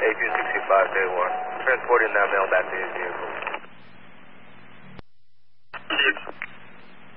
A265 Day 1. Transporting that male back to his vehicle.